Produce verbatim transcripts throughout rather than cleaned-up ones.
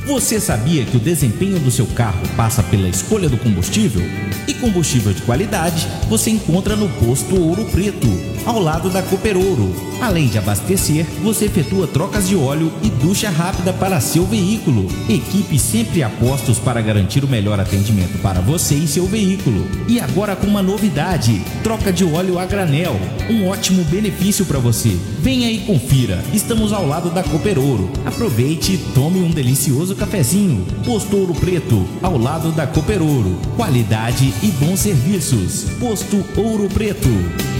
Você sabia que o desempenho do seu carro passa pela escolha do combustível? E combustível de qualidade você encontra no posto Ouro Preto, ao lado da Cooper Ouro. Além de abastecer, você efetua trocas de óleo e ducha rápida para seu veículo. Equipe sempre a postos para garantir o melhor atendimento para você e seu veículo. E agora com uma novidade, troca de óleo a granel, um ótimo benefício para você. Venha e confira, estamos ao lado da Cooper Ouro. Aproveite e tome um delicioso cafezinho. Posto Ouro Preto, ao lado da Cooper Ouro. Qualidade e bons serviços. Posto Ouro Preto.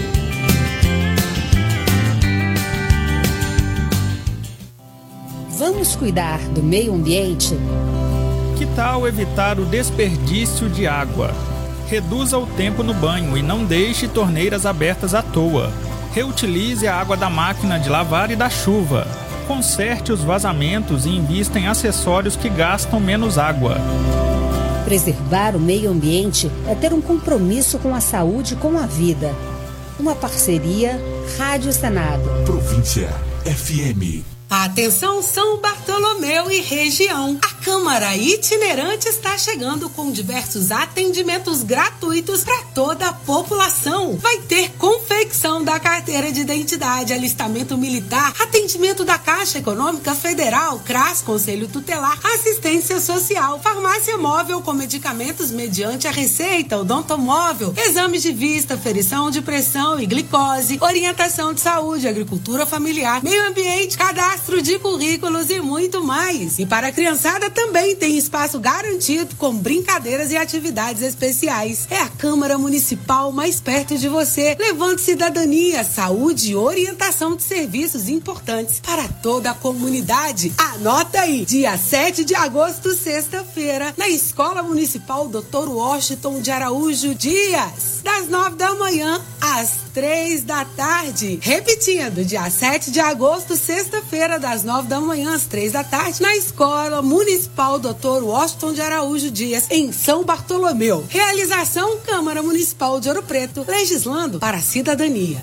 Vamos cuidar do meio ambiente? Que tal evitar o desperdício de água? Reduza o tempo no banho e não deixe torneiras abertas à toa. Reutilize a água da máquina de lavar e da chuva. Conserte os vazamentos e invista em acessórios que gastam menos água. Preservar o meio ambiente é ter um compromisso com a saúde e com a vida. Uma parceria Rádio Senado. Província F M. Atenção São Bartolomeu e região. A Câmara Itinerante está chegando com diversos atendimentos gratuitos para toda a população. Vai ter confecção da carteira de identidade, alistamento militar, atendimento da Caixa Econômica Federal, CRAS, Conselho Tutelar, assistência social, farmácia móvel com medicamentos mediante a receita, odontomóvel, exames de vista, ferição de pressão e glicose, orientação de saúde, agricultura familiar, meio ambiente, cadastro de currículos e muito mais. E para a criançada também tem espaço garantido com brincadeiras e atividades especiais. É a Câmara Municipal mais perto de você, levando cidadania, saúde e orientação de serviços importantes para toda a comunidade. Anota aí, dia sete de agosto, sexta-feira, na Escola Municipal doutor Washington de Araújo Dias, das nove da manhã às três da tarde. Repetindo, dia sete de agosto, sexta-feira, das nove da manhã às três da tarde, na Escola Municipal doutor Washington de Araújo Dias, em São Bartolomeu. Realização Câmara Municipal de Ouro Preto, legislando para a cidadania.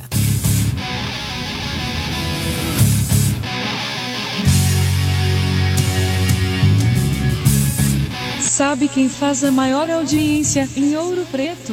Sabe quem faz a maior audiência em Ouro Preto?